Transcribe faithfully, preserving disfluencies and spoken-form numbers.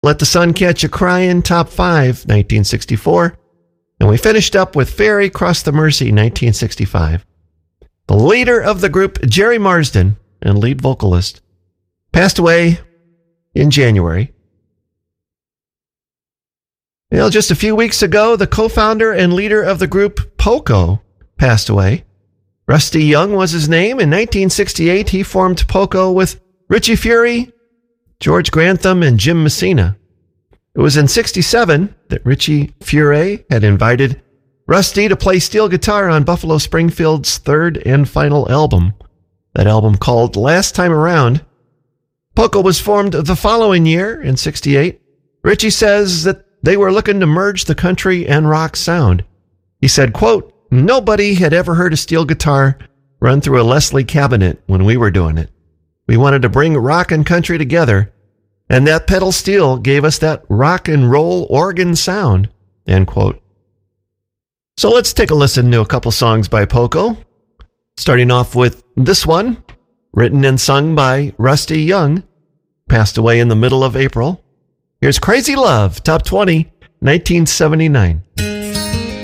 Let the Sun Catch You Crying, top five, nineteen sixty-four. And we finished up with Ferry Cross the Mersey, nineteen sixty-five. The leader of the group, Jerry Marsden, and lead vocalist, passed away in January. Well, just a few weeks ago, the co-founder and leader of the group, Poco, passed away. Rusty Young was his name. In nineteen sixty-eight, he formed Poco with Richie Furay, George Grantham, and Jim Messina. It was in sixty-seven that Richie Furay had invited Rusty to play steel guitar on Buffalo Springfield's third and final album. That album, called Last Time Around. Poco was formed the following year, in sixty-eight. Richie says that they were looking to merge the country and rock sound. He said, quote, "Nobody had ever heard a steel guitar run through a Leslie cabinet when we were doing it. We wanted to bring rock and country together, and that pedal steel gave us that rock and roll organ sound," end quote. So let's take a listen to a couple songs by Poco, starting off with this one, written and sung by Rusty Young, passed away in the middle of April. Here's Crazy Love, top twenty, nineteen seventy-nine.